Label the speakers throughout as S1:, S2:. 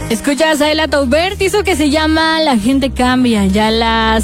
S1: Escuchas a Ela Taubert, hizo que se llama La Gente Cambia, ya a las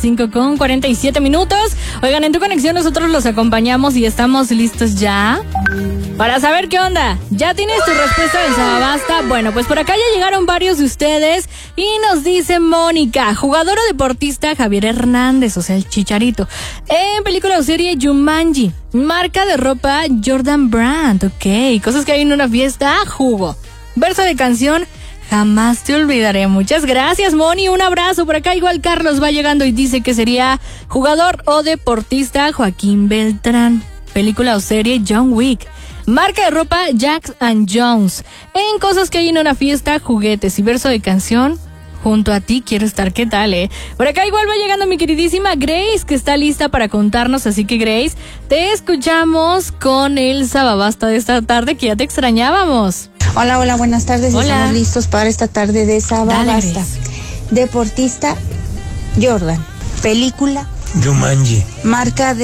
S1: 5:47. Oigan, en Tu Conexión nosotros los acompañamos y estamos listos ya para saber qué onda. ¿Ya tienes tu respuesta del Sababasta? Bueno, pues por acá ya llegaron varios de ustedes y nos dice Mónica, jugador o deportista Javier Hernández, o sea el Chicharito. En película o serie Jumanji. Marca de ropa Jordan Brand, ok. Cosas que hay en una fiesta, jugo. Verso de canción, jamás te olvidaré. Muchas gracias, Moni. Un abrazo. Por acá igual Carlos va llegando y dice que sería jugador o deportista Joaquín Beltrán. Película o serie John Wick. Marca de ropa Jack and Jones. En cosas que hay en una fiesta, juguetes. Y verso de canción, junto a ti quiero estar. ¿Qué tal, Por acá igual va llegando mi queridísima Grace, que está lista para contarnos. Así que, Grace, te escuchamos con el Sababasta de esta tarde, que ya te extrañábamos.
S2: Hola, buenas tardes.
S1: Hola.
S2: Estamos listos para esta tarde de Sababasta. Deportista, Jordan. Película,
S3: Jumanji.
S2: marca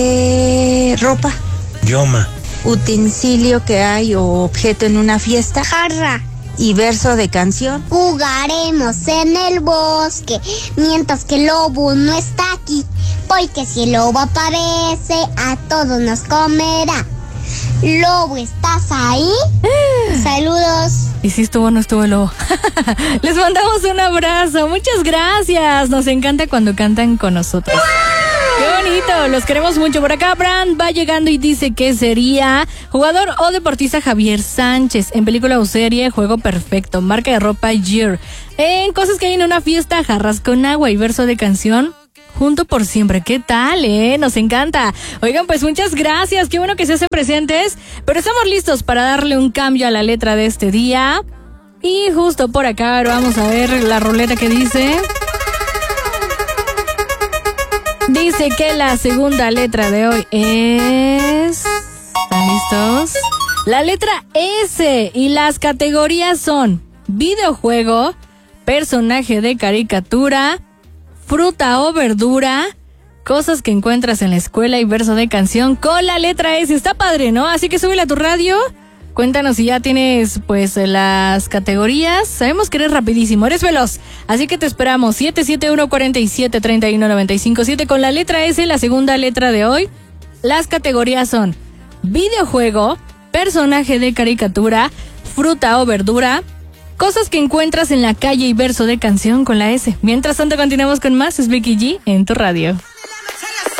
S2: de ropa,
S3: Yoma.
S2: utensilio que hay o objeto en una fiesta,
S4: Jarra.
S2: y verso de canción.
S4: Jugaremos en el bosque mientras que el lobo no está aquí, porque si el lobo aparece a todos nos comerá. Lobo, ¿estás ahí? Saludos.
S1: Y si estuvo o no estuvo el lobo. Les mandamos un abrazo. Muchas gracias. Nos encanta cuando cantan con nosotros. ¡Qué bonito! Los queremos mucho. Por acá Brand va llegando y dice que sería jugador o deportista Javier Sánchez. En película o serie, Juego Perfecto. Marca de ropa Gear. En cosas que hay en una fiesta, jarras con agua. Y verso de canción, junto por siempre. ¿Qué tal, Nos encanta. Oigan, pues muchas gracias. Qué bueno que se hacen presentes. Pero estamos listos para darle un cambio a la letra de este día. Y justo por acá vamos a ver la ruleta que dice. Dice que la segunda letra de hoy es... ¿Están listos? La letra S. Y las categorías son videojuego, personaje de caricatura, fruta o verdura, cosas que encuentras en la escuela y verso de canción con la letra S. Está padre, ¿no? Así que súbele a tu radio. Cuéntanos si ya tienes, pues, las categorías. Sabemos que eres rapidísimo, eres veloz. Así que te esperamos. 771-47-31-95-7 con la letra S, la segunda letra de hoy. Las categorías son videojuego, personaje de caricatura, fruta o verdura, cosas que encuentras en la calle y verso de canción con la S. Mientras tanto, continuamos con más. Es Becky G en tu radio.